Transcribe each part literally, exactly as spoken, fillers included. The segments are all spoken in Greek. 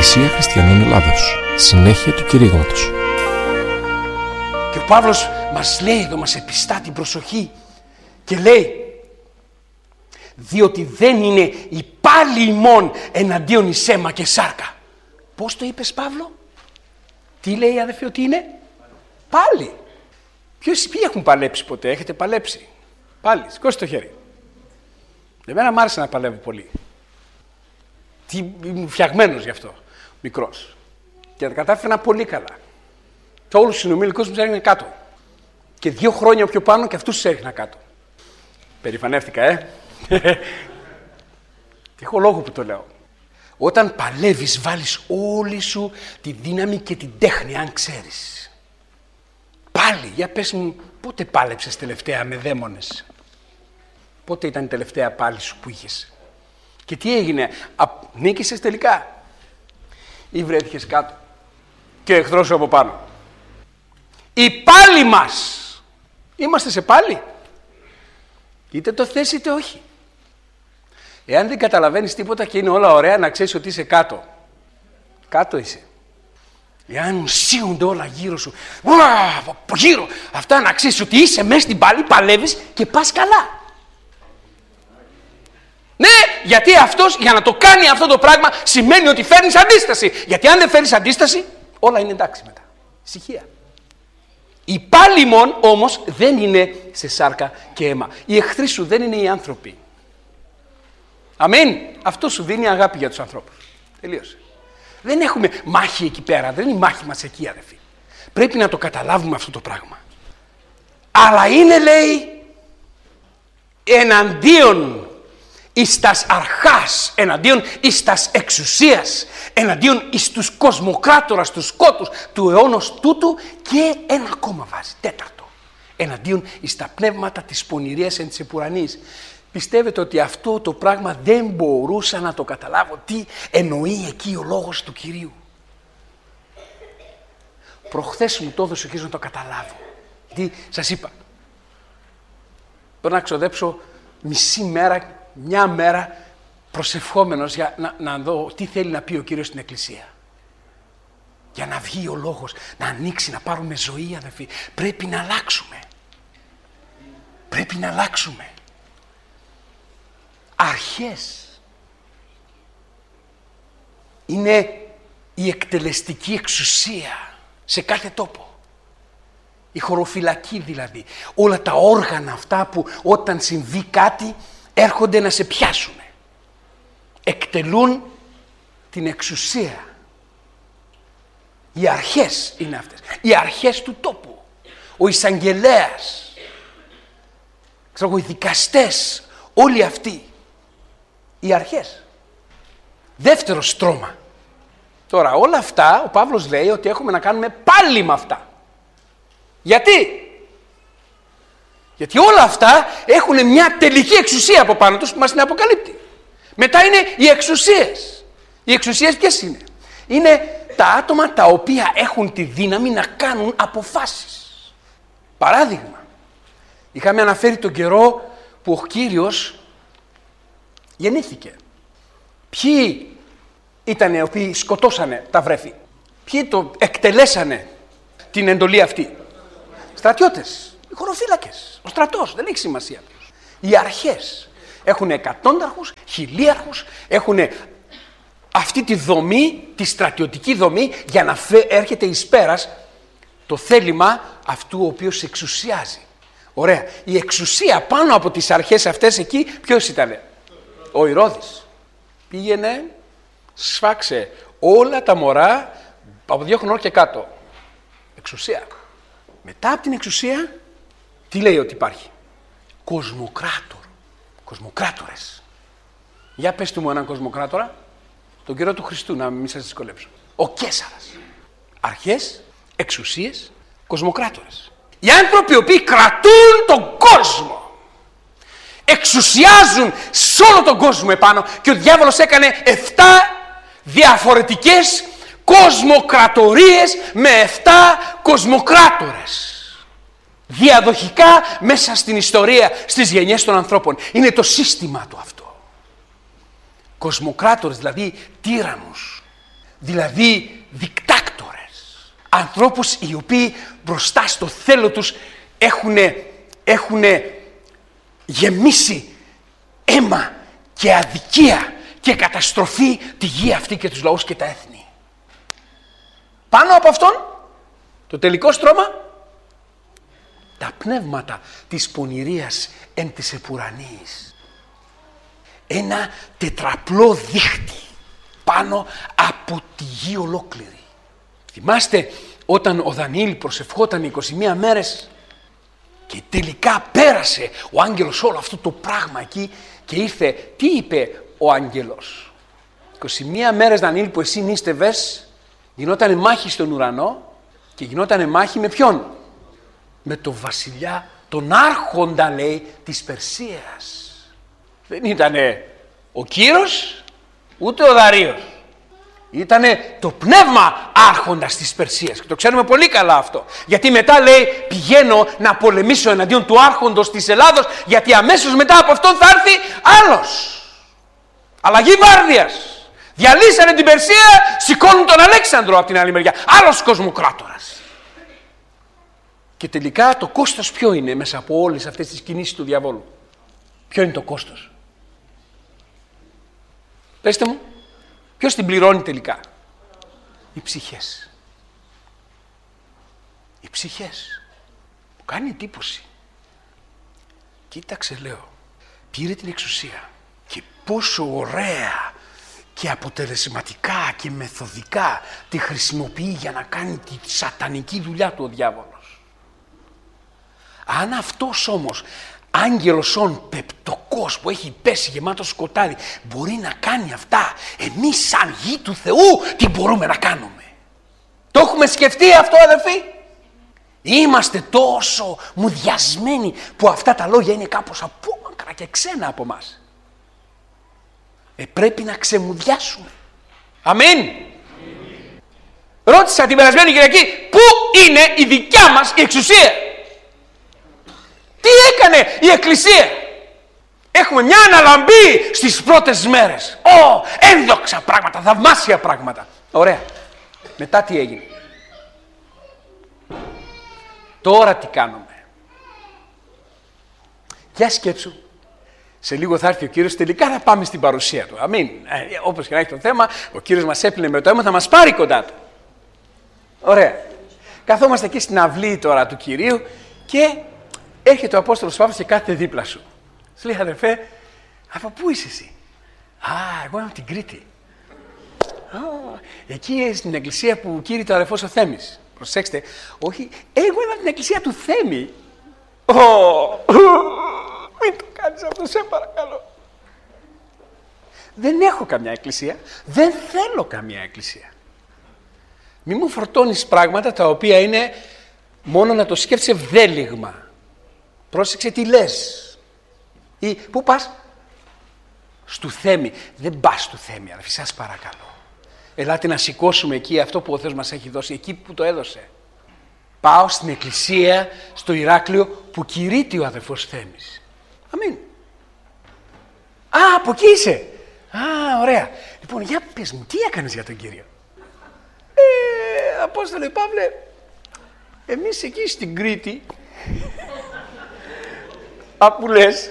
Εκκλησία Χριστιανών Ελλάδος. Συνέχεια του κηρύγματος. Και ο Παύλος μας λέει εδώ, μας επιστά την προσοχή και λέει, διότι δεν είναι η πάλι ημών εναντίον εις αίμα και σάρκα. Πώς το είπες, Παύλο? Τι λέει, αδερφέ, ότι είναι? Πάλι. Ποιος, ποιοι έχουν παλέψει ποτέ? Έχετε παλέψει? Πάλι, σηκώστε το χέρι. Εμένα μ' άρεσε να παλεύω πολύ. Τι, ήμουν φτιαγμένος γι' αυτό, μικρός. Και τα κατάφερα πολύ καλά. Και όλους τους συνομιλικούς μου έριχναν κάτω. Και δύο χρόνια πιο πάνω και αυτούς τους έριχνα κάτω. Περηφανεύτηκα, ε. Και έχω λόγο που το λέω. Όταν παλεύεις, βάλεις όλη σου τη δύναμη και την τέχνη, αν ξέρεις. Πάλι, για πες μου, πότε πάλεψες τελευταία με δαίμονες? Πότε ήταν η τελευταία πάλι σου που είχες? Και τι έγινε? Α, νίκησες τελικά? Ή βρέθηκες κάτω και ο εχθρός σου από πάνω? Η πάλι μας. Είμαστε σε πάλι. Είτε το θες είτε όχι. Εάν δεν καταλαβαίνεις τίποτα και είναι όλα ωραία, να ξέρεις ότι είσαι κάτω. Κάτω είσαι. Εάν σίγονται όλα γύρω σου, ουα, από γύρω, αυτά να ξέρεις ότι είσαι μέσα στην πάλι, παλεύεις και πας καλά. Ναι, γιατί αυτός για να το κάνει αυτό το πράγμα σημαίνει ότι φέρνεις αντίσταση. Γιατί αν δεν φέρνεις αντίσταση, όλα είναι εντάξει μετά. Ησυχία. Η πάλι μόν όμως δεν είναι σε σάρκα και αίμα. Οι εχθροί σου δεν είναι οι άνθρωποι. Αμήν. Αυτό σου δίνει αγάπη για τους ανθρώπους. Τελείωσε. Δεν έχουμε μάχη εκεί πέρα. Δεν είναι η μάχη μας εκεί, αδερφοί. Πρέπει να το καταλάβουμε αυτό το πράγμα. Αλλά είναι, λέει, εναντίον εις τας αρχάς, εναντίον εις τας εξουσίας, εναντίον εις τους κοσμοκράτορας, τους σκότους του αιώνος τούτου, και ένα ακόμα βάζει, τέταρτο, εναντίον εις τα πνεύματα της πονηρίας εν της επουρανής. Πιστεύετε ότι αυτό το πράγμα δεν μπορούσα να το καταλάβω? Τι εννοεί εκεί ο λόγος του Κυρίου? Προχθές μου το έδωσε ο Κύριος να το καταλάβω. Γιατί σας είπα, πρέπει να ξοδέψω μισή μέρα, μια μέρα προσευχόμενος για να, να δω τι θέλει να πει ο Κύριος στην Εκκλησία. Για να βγει ο λόγος, να ανοίξει, να πάρουμε ζωή, αδερφοί. Πρέπει να αλλάξουμε. Πρέπει να αλλάξουμε. Αρχές είναι η εκτελεστική εξουσία σε κάθε τόπο. Η χωροφυλακή δηλαδή. Όλα τα όργανα αυτά που όταν συμβεί κάτι έρχονται να σε πιάσουν. Εκτελούν την εξουσία. Οι αρχές είναι αυτές. Οι αρχές του τόπου. Ο εισαγγελέας. Ξέρω εγώ, οι δικαστές. Όλοι αυτοί. Οι αρχές. Δεύτερο στρώμα. Τώρα όλα αυτά ο Παύλος λέει ότι έχουμε να κάνουμε πάλι με αυτά. Γιατί? Γιατί όλα αυτά έχουν μια τελική εξουσία από πάνω τους που μας την αποκαλύπτει. Μετά είναι οι εξουσίες. Οι εξουσίες ποιες είναι? Είναι τα άτομα τα οποία έχουν τη δύναμη να κάνουν αποφάσεις. Παράδειγμα, είχαμε αναφέρει τον καιρό που ο Κύριος γεννήθηκε. Ποιοι ήταν οι οποίοι σκοτώσανε τα βρέφη? Ποιοι το εκτελέσανε την εντολή αυτή? Στρατιώτες, οι χωροφύλακες, ο στρατός, δεν έχει σημασία. Οι αρχές έχουν εκατόνταρχους, χιλίαρχους, έχουν αυτή τη δομή, τη στρατιωτική δομή, για να φε, έρχεται εις πέρας το θέλημα αυτού ο οποίος εξουσιάζει. Ωραία. Η εξουσία πάνω από τις αρχές αυτές εκεί ποιος ήτανε? Ο Ηρώδης. Πήγαινε, σφάξε όλα τα μωρά από δύο χρονών και κάτω. Εξουσία. Μετά από την εξουσία, τι λέει ότι υπάρχει? Κοσμοκράτορ. Κοσμοκράτορες. Για πες του μου έναν κοσμοκράτορα. Τον καιρό του Χριστού, να μην σας δυσκολέψω. Ο Καίσαρας. Αρχές, εξουσίες, κοσμοκράτορες. Οι άνθρωποι οι οποίοι κρατούν τον κόσμο. Εξουσιάζουν σε όλο τον κόσμο επάνω. Και ο διάβολος έκανε εφτά διαφορετικές κοσμοκρατορίες με εφτά κοσμοκράτορες. Διαδοχικά μέσα στην ιστορία, στις γενιές των ανθρώπων. Είναι το σύστημα του αυτό. Κοσμοκράτορες, δηλαδή τύραννους. δηλαδή δικτάκτορες, ανθρώπους οι οποίοι μπροστά στο θέλω τους έχουν, έχουν γεμίσει αίμα και αδικία και καταστροφή τη γη αυτή και τους λαούς και τα έθνη. Πάνω από αυτόν, το τελικό στρώμα, τα πνεύματα της πονηρίας εν της επουρανής. Ένα τετραπλό δίχτυ πάνω από τη γη ολόκληρη. Θυμάστε όταν ο Δανιήλ προσευχόταν είκοσι μία μέρες και τελικά πέρασε ο άγγελος όλο αυτό το πράγμα εκεί και ήρθε, τι είπε ο άγγελος? είκοσι μία μέρες Δανιήλ που εσύ νίστευες, γινότανε μάχη στον ουρανό και γινότανε μάχη με ποιον? Με τον βασιλιά, τον άρχοντα λέει της Περσίας. Δεν ήτανε ο Κύρος ούτε ο Δαρείος. Ήτανε το πνεύμα άρχοντας της Περσίας και το ξέρουμε πολύ καλά αυτό. Γιατί μετά λέει πηγαίνω να πολεμήσω εναντίον του άρχοντος της Ελλάδος, γιατί αμέσως μετά από αυτόν θα έρθει άλλος. Αλλαγή βάρδιας. Διαλύσανε την Περσία, σηκώνουν τον Αλέξανδρο από την άλλη μεριά. Άλλος κοσμοκράτορας. Και τελικά το κόστος ποιο είναι μέσα από όλες αυτές τις κινήσεις του διαβόλου? Ποιο είναι το κόστος? Πέστε μου, ποιος την πληρώνει τελικά? Οι ψυχές. Οι ψυχές. Μου κάνει εντύπωση. Κοίταξε λέω, πήρε την εξουσία και πόσο ωραία και αποτελεσματικά και μεθοδικά τη χρησιμοποιεί για να κάνει τη σατανική δουλειά του ο διάβολος. Αν αυτός όμως άγγελος όν πεπτοκός που έχει πέσει γεμάτο σκοτάδι μπορεί να κάνει αυτά, εμείς σαν γη του Θεού τι μπορούμε να κάνουμε? Το έχουμε σκεφτεί αυτό αδερφοί? Είμαστε τόσο μουδιασμένοι που αυτά τα λόγια είναι κάπως απόμακρα και ξένα από μας. Ε, πρέπει να ξεμουδιάσουμε. Αμήν. Ρώτησα την περασμένη Κυριακή, πού είναι η δικιά μας η εξουσία? Τι έκανε η Εκκλησία? Έχουμε μια αναλαμπή στις πρώτες μέρες. Ω, ένδοξα πράγματα, θαυμάσια πράγματα. Ωραία. Μετά τι έγινε? Τώρα τι κάνουμε? Για σκέψου. Σε λίγο θα έρθει ο Κύριος, τελικά θα πάμε στην παρουσία Του. Αμήν. Ε, όπως και να έχει το θέμα, ο Κύριος μας έπλυνε με το αίμα, θα μας πάρει κοντά Του. Ωραία. Καθόμαστε εκεί στην αυλή τώρα του Κυρίου και έρχεται ο Απόστολος Παύλος και κάθεται δίπλα σου. Σου λέει, αδερφέ, από πού είσαι εσύ? Α, εγώ είμαι από την Κρήτη. Α, εκεί στην εκκλησία που κήρυτε ο αδερφός ο Θέμης. Προσέξτε, όχι, εγώ είμαι από την εκκλησία του Θέμη. Ω, μην το κάνεις αυτό, σε παρακαλώ. Δεν έχω καμιά εκκλησία, δεν θέλω καμιά εκκλησία. Μη μου φορτώνεις πράγματα τα οποία είναι μόνο να το σκέφτεσαι βδέλιγμα. Πρόσεξε τι λες. Ή πού πας? Στου Θέμη. Δεν πας στου Θέμη, αδερφοί, σας παρακαλώ. Ελάτε να σηκώσουμε εκεί αυτό που ο Θεός μας έχει δώσει, εκεί που το έδωσε. Πάω στην εκκλησία, στο Ηράκλειο, που κηρύττει ο αδερφός Θέμης. Αμήν. Α, από εκεί είσαι. Α, ωραία. Λοιπόν, για πες μου, τι έκανες για τον Κύριο? Ε, Απόστολε Παύλε, εμείς εκεί στην Κρήτη, απ' λες,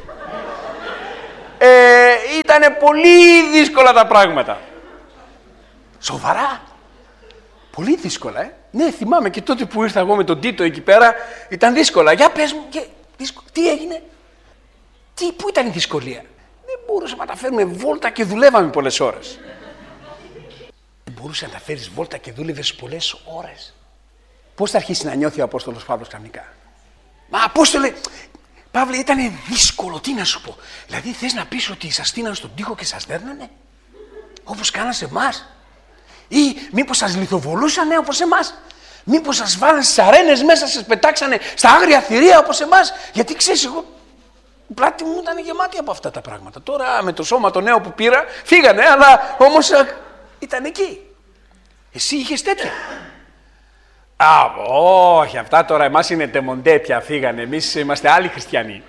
ε, ήτανε πολύ δύσκολα τα πράγματα. Σοβαρά. Πολύ δύσκολα, ε. Ναι, θυμάμαι και τότε που ήρθα εγώ με τον Τίτο εκεί πέρα, ήταν δύσκολα. Για πες μου, και, δύσκολα. Τι έγινε? Τι, πού ήταν η δυσκολία? Δεν μπορούσαμε να τα φέρουμε βόλτα και δουλεύαμε πολλές ώρες. Δεν μπορούσε να τα φέρεις βόλτα και δούλευες πολλές ώρες. Πώς θα αρχίσει να νιώθει ο Απόστολος Παύλος κανονικά? Μα Απόστολε, Παύλε, ήταν δύσκολο, τι να σου πω. Δηλαδή θες να πεις ότι σας στείναν στον τοίχο και σας δέρνανε, όπως κάνανε σε εμάς? Ή μήπως σας λιθοβολούσανε όπως εμάς? Μήπως σας βάλανε στις αρένες μέσα, σας πετάξανε στα άγρια θηρία όπως εμάς? Γιατί ξέρεις, εγώ η πλάτη μου ήταν γεμάτη από αυτά τα πράγματα. Τώρα με το σώμα το νέο που πήρα φύγανε, αλλά όμως ήταν εκεί. Εσύ είχες τέτοια? Α, όχι, αυτά τώρα εμάς είναι τεμοντέ πια, φύγανε. Εμείς είμαστε άλλοι χριστιανοί.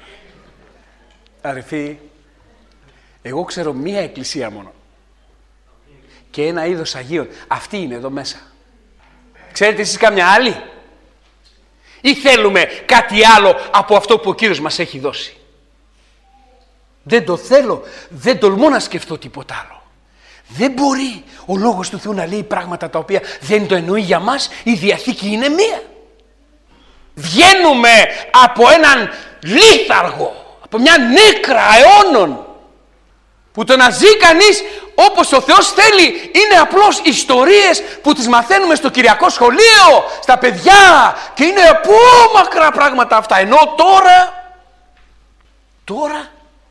Αδερφοί, εγώ ξέρω μία εκκλησία μόνο. και ένα είδος Αγίων. Αυτή είναι εδώ μέσα. Ξέρετε εσείς καμιά άλλη? Ή θέλουμε κάτι άλλο από αυτό που ο Κύριος μας έχει δώσει? Δεν το θέλω, δεν τολμώ να σκεφτώ τίποτα άλλο. Δεν μπορεί ο Λόγος του Θεού να λέει πράγματα τα οποία δεν το εννοεί για μας. Η Διαθήκη είναι μία. Βγαίνουμε από έναν λίθαργο, από μια νίκρα αιώνων, που το να ζει κανείς όπως ο Θεός θέλει είναι απλώς ιστορίες που τις μαθαίνουμε στο Κυριακό σχολείο, στα παιδιά, και είναι από μακρά πράγματα αυτά. Ενώ τώρα, τώρα,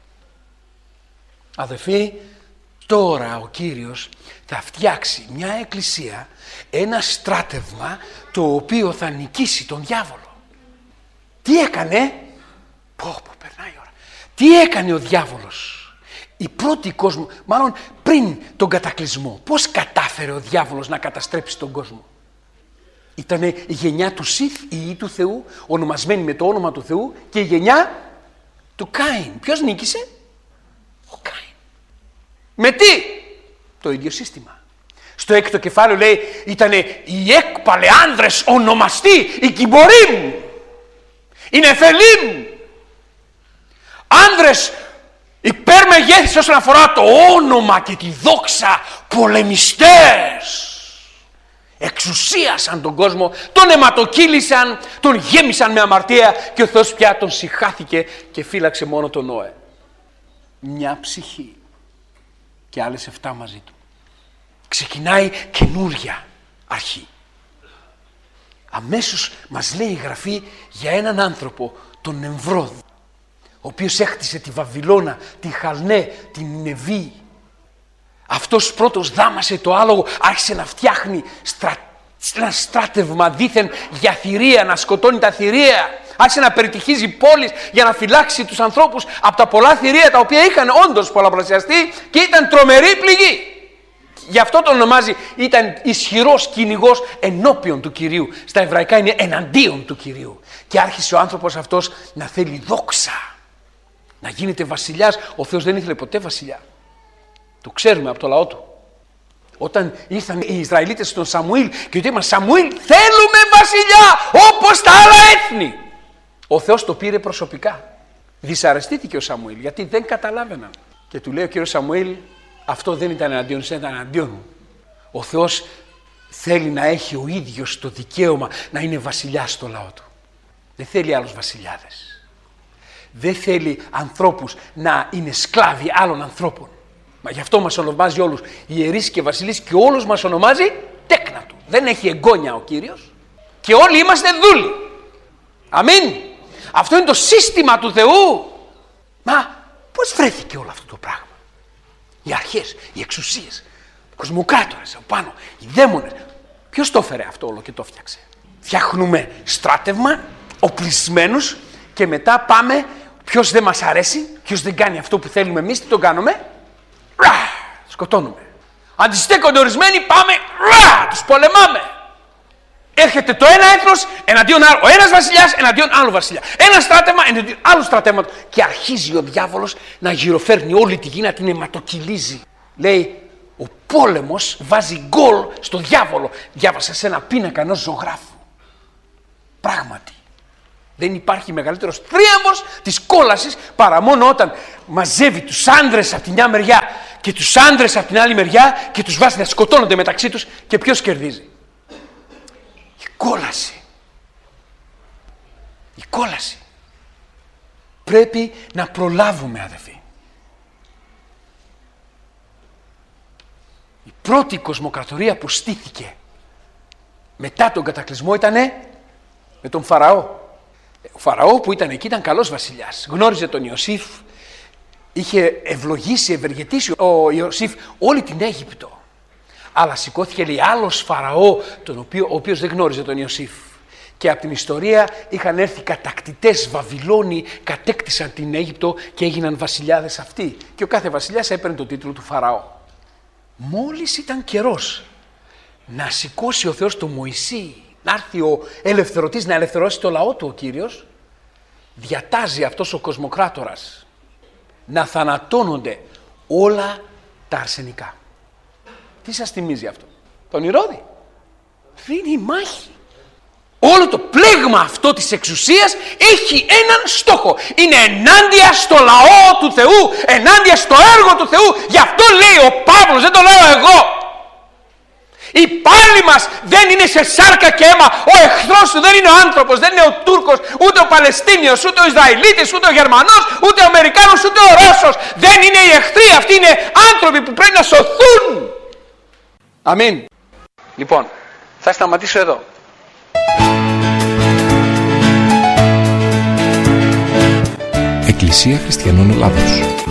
αδελφοί, τώρα ο Κύριος θα φτιάξει μια εκκλησία, ένα στράτευμα το οποίο θα νικήσει τον διάβολο. Τι έκανε? Πω πω, περνάει η ώρα. Τι έκανε ο διάβολος? Η πρώτη κόσμο, μάλλον πριν τον κατακλυσμό, πώς κατάφερε ο διάβολος να καταστρέψει τον κόσμο? Ήτανε η γενιά του Σιθ, η Υιοί του Θεού, ονομασμένη με το όνομα του Θεού, και η γενιά του Κάιν. Ποιος νίκησε? Ο Κάιν. Με τι? Το ίδιο σύστημα. Στο έκτο κεφάλαιο λέει, ήτανε οι έκπαλε άνδρες ονομαστοί, οι Κιμπορίμ, οι Νεφελίμ, άνδρες υπερμεγέθης όσον αφορά το όνομα και τη δόξα, πολεμιστές. Εξουσίασαν τον κόσμο, τον αιματοκύλησαν, τον γέμισαν με αμαρτία και ο Θεός πια τον συχάθηκε και φύλαξε μόνο τον Νόε. Μια ψυχή και άλλες εφτά μαζί του. Ξεκινάει καινούρια αρχή. Αμέσως μας λέει η Γραφή για έναν άνθρωπο, τον Νεμβρόδ, ο οποίος έχτισε τη Βαβυλώνα, τη Χαλνέ, την Νινεβή. Αυτός πρώτος δάμασε το άλογο, άρχισε να φτιάχνει στρα... ένα στράτευμα δήθεν για θηρία, να σκοτώνει τα θηρία. Άρχισε να περιτυχίζει πόλεις για να φυλάξει τους ανθρώπους από τα πολλά θηρία τα οποία είχαν όντως πολλαπλασιαστεί και ήταν τρομερή πληγή. Γι' αυτό τον ονομάζει, ήταν ισχυρός κυνηγός ενώπιον του Κυρίου. Στα εβραϊκά είναι εναντίον του Κυρίου. Και άρχισε ο άνθρωπος αυτός να θέλει δόξα, να γίνεται βασιλιάς. Ο Θεός δεν ήθελε ποτέ βασιλιά. Το ξέρουμε από το λαό του. Όταν ήρθαν οι Ισραηλίτες στον Σαμουήλ και του είπαν, Σαμουήλ, θέλουμε βασιλιά όπως τα άλλα έθνη. Ο Θεός το πήρε προσωπικά. Δυσαρεστήθηκε ο Σαμουήλ γιατί δεν καταλάβαιναν. Και του λέει ο κύριος Σαμουήλ, αυτό δεν ήταν εναντίον σε, ήταν εναντίον μου. Ο Θεός θέλει να έχει ο ίδιος το δικαίωμα να είναι βασιλιάς στο λαό του. Δεν θέλει άλλους βασιλιάδες. Δεν θέλει ανθρώπους να είναι σκλάβοι άλλων ανθρώπων. Μα γι' αυτό μας ονομάζει όλους ιερείς και βασιλείς και όλους μας ονομάζει τέκνα του. Δεν έχει εγγόνια ο Κύριος και όλοι είμαστε δούλοι. Αμήν. Αυτό είναι το σύστημα του Θεού. Μα πώς βρέθηκε όλο αυτό το πράγμα? Οι αρχές, οι εξουσίες, οι κοσμοκράτορες από πάνω, οι δαίμονες. Ποιος το έφερε αυτό όλο και το φτιάξε? Φτιάχνουμε στράτευμα, οπλισμένους, και μετά πάμε, ποιος δεν μας αρέσει, ποιος δεν κάνει αυτό που θέλουμε εμείς, τι τον κάνουμε? Ρα, σκοτώνουμε. Αντιστέκονται ορισμένοι, πάμε, ρα, τους πολεμάμε. Έρχεται το ένα έθνος εναντίον άλλου, ο ένας βασιλιάς εναντίον άλλου βασιλιά. Ένα στράτευμα εναντίον άλλου στρατεύματος. Και αρχίζει ο διάβολος να γυροφέρνει όλη τη γη, να την αιματοκυλίζει. Λέει, ο πόλεμος βάζει γκολ στο διάβολο. Διάβασα σε ένα πίνακα ενός ζωγράφου. Πράγματι, δεν υπάρχει μεγαλύτερος θρίαμβος της κόλασης παρά μόνο όταν μαζεύει τους άνδρες από τη μια μεριά και τους άνδρες από την άλλη μεριά και τους βάζει να σκοτώνονται μεταξύ τους. Και ποιος κερδίζει? Η κόλαση. Η κόλαση. Πρέπει να προλάβουμε, αδελφοί. Η πρώτη κοσμοκρατορία που στήθηκε μετά τον κατακλυσμό ήτανε με τον Φαραώ. Ο Φαραώ που ήταν εκεί ήταν καλός βασιλιάς. Γνώριζε τον Ιωσήφ. Είχε ευλογήσει, ευεργετήσει ο Ιωσήφ όλη την Αίγυπτο. Αλλά σηκώθηκε, λέει, άλλος Φαραώ, τον οποίο, ο οποίος δεν γνώριζε τον Ιωσήφ. Και από την ιστορία είχαν έρθει κατακτητές Βαβυλώνοι, κατέκτησαν την Αίγυπτο και έγιναν βασιλιάδες αυτοί. Και ο κάθε βασιλιάς έπαιρνε τον τίτλο του Φαραώ. Μόλις ήταν καιρός να σηκώσει ο Θεός τον Μωυσή, να έρθει ο ελευθερωτής να ελευθερώσει το λαό του ο Κύριος, διατάζει αυτός ο κοσμοκράτορας να θανατώνονται όλα τα αρσενικά. Τι σας θυμίζει αυτό? Τον Ηρώδη. Δίνει η μάχη. Όλο το πλέγμα αυτό της εξουσίας έχει έναν στόχο. Είναι ενάντια στο λαό του Θεού, ενάντια στο έργο του Θεού. Γι' αυτό λέει ο Παύλος, δεν το λέω εγώ. Η πάλη μας δεν είναι σε σάρκα και αίμα. Ο εχθρός σου δεν είναι ο άνθρωπος, δεν είναι ο Τούρκος, ούτε ο Παλαιστίνιος, ούτε ο Ισραηλίτης, ούτε ο Γερμανός, ούτε ο Αμερικάνος, ούτε ο Ρώσος. Δεν είναι οι εχθροί, αυτοί είναι άνθρωποι που πρέπει να σωθούν. Αμήν. Λοιπόν, θα σταματήσω εδώ. Εκκλησία Χριστιανών Ελλάδος.